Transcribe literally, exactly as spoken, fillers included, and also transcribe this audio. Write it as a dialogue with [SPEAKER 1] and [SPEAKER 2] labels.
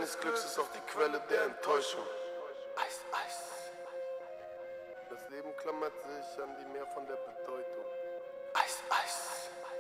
[SPEAKER 1] deines Glücks ist auch die Quelle der Enttäuschung. Eis, Eis. Das Leben klammert sich an die Meer von der Bedeutung. Eis, Eis.